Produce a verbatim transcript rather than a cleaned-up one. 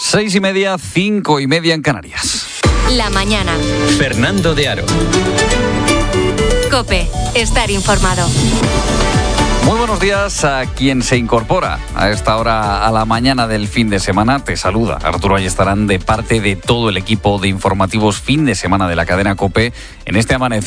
Seis y media, cinco y media en Canarias. La mañana. Fernando de Aro. COPE. Estar informado. Muy buenos días a quien se incorpora a esta hora a la mañana del fin de semana. Te saluda Arturo Ayestarán de parte de todo el equipo de informativos fin de semana de la cadena COPE en este amanecer